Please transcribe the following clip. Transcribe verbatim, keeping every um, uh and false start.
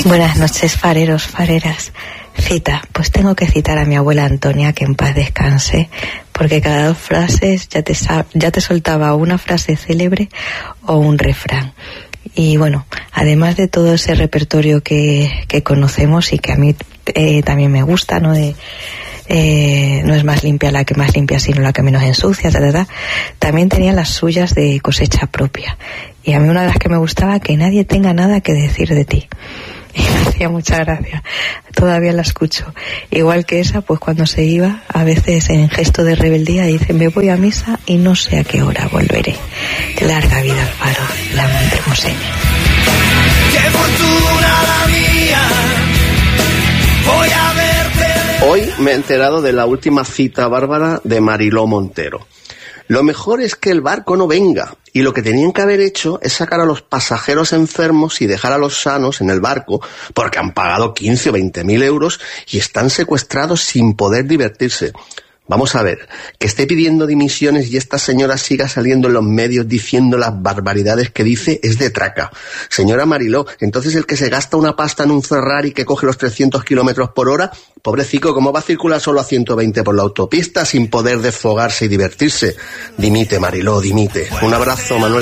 Buenas noches, fareros, fareras. Cita, pues tengo que citar a mi abuela Antonia, que en paz descanse, porque cada dos frases ya te, ya te soltaba una frase célebre o un refrán. Y bueno, además de todo ese repertorio que, que conocemos y que a mí eh, también me gusta, ¿no? De, eh, no es más limpia la que más limpia, sino la que menos ensucia, ta, ta, ta. También tenía las suyas de cosecha propia. Y a mí una de las que me gustaba, que nadie tenga nada que decir de ti. Y me hacía mucha gracia. Todavía la escucho. Igual que esa, pues cuando se iba, a veces en gesto de rebeldía, dice: me voy a misa y no sé a qué hora volveré. Larga vida al faro, la Montemoseña. ¡Qué fortuna la mía! Voy a verte. Hoy me he enterado de la última cita bárbara de Mariló Montero. Lo mejor es que el barco no venga, y lo que tenían que haber hecho es sacar a los pasajeros enfermos y dejar a los sanos en el barco, porque han pagado quince o veinte mil euros y están secuestrados sin poder divertirse. Vamos a ver, que esté pidiendo dimisiones y esta señora siga saliendo en los medios diciendo las barbaridades que dice es de traca. Señora Mariló, entonces el que se gasta una pasta en un Ferrari que coge los trescientos kilómetros por hora, pobrecito, ¿cómo va a circular solo a ciento veinte por la autopista sin poder desfogarse y divertirse? Dimite, Mariló, dimite. Un abrazo, Manuel.